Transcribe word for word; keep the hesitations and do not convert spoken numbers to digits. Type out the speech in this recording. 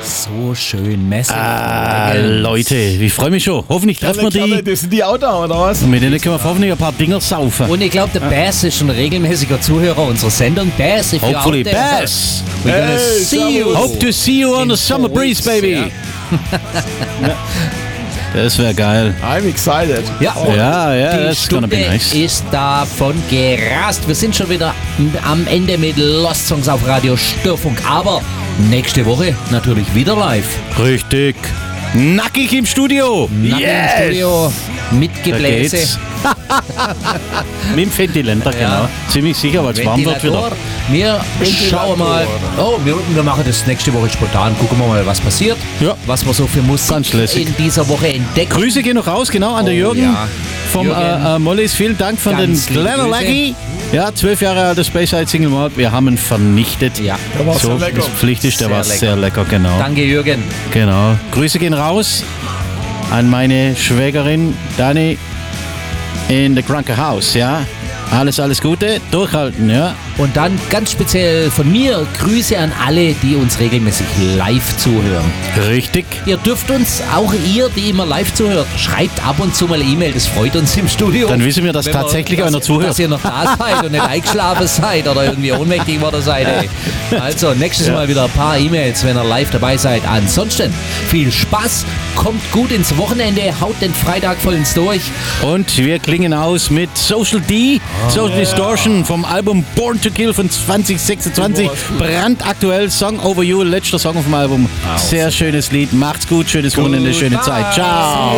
So schön, Massive Ah, Dragons. Leute, ich freue mich schon. Hoffentlich treffen wir die. Das sind die Outdoor, oder was? Und mit denen können wir hoffentlich ein paar Dinger saufen. Und ich glaube, der Bass ist ein regelmäßiger Zuhörer unserer Sendung. Bass, if you're Hopefully, out there, Bass. we're gonna Hey, see you. Hope to see you on In the summer four breeze, weeks, baby. ja. Das wäre geil. I'm excited. Ja, und Ja, ja, die that's gonna Stunde be nice. ist davon gerast. Wir sind schon wieder am Ende mit Lost Songs auf Radio Störfunk. Aber nächste Woche natürlich wieder live. Richtig. Nackig im Studio. Nackig im Studio mit Da Gebläse. geht's. Mit dem Ventilator, genau. Ziemlich sicher, weil es warm wird wieder. Wir schauen mal. Oh, wir, wir machen das nächste Woche spontan. Gucken wir mal, was passiert. Ja. Was wir so für Musik Ganz lässig. in dieser Woche entdecken. Grüße gehen noch raus, genau, an der Oh, Jürgen ja. vom Jürgen. äh, äh, Mollis. Vielen Dank von Ganz den liebe Glenallachie. Ja, zwölf Jahre alter Space Side Single Malt. Wir haben ihn vernichtet. Ja. Der war so, sehr lecker. das Pflicht ist, der Sehr war lecker. sehr lecker, genau. Danke, Jürgen. Genau. Grüße gehen raus an meine Schwägerin Dani in the Krunker House, ja. Alles, alles Gute, durchhalten, ja. Und dann ganz speziell von mir Grüße an alle, die uns regelmäßig live zuhören. Richtig. Ihr dürft uns, auch ihr, die immer live zuhört, schreibt ab und zu mal E-Mail, das freut uns im Studio. Dann wissen wir, dass Wenn tatsächlich dass, einer zuhört. Dass ihr noch da seid und nicht eingeschlafen seid oder irgendwie ohnmächtig geworden seid. Ey. Also nächstes Mal wieder ein paar E-Mails, wenn ihr live dabei seid. Ansonsten viel Spaß, kommt gut ins Wochenende, haut den Freitag voll ins Durch. Und wir klingen aus mit Social D, Social Distortion vom Album Born to Kill von zwanzig sechsundzwanzig. Brandaktuell, Song Over You, letzter Song auf dem Album. Sehr schönes Lied. Macht's gut, schönes Wochenende, schöne Zeit. Ciao.